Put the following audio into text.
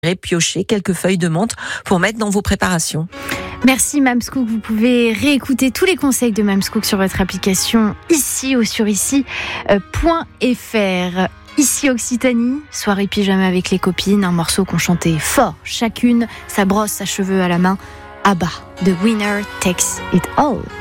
irez piocher quelques feuilles de menthe pour mettre dans vos préparations. Merci Mamscook, vous pouvez réécouter tous les conseils de Mamscook sur votre application ici ou sur ici.fr. Ici Occitanie, soirée pyjama avec les copines, un morceau qu'on chantait fort, chacune, sa brosse à cheveux à la main. ABBA, The Winner Takes It All.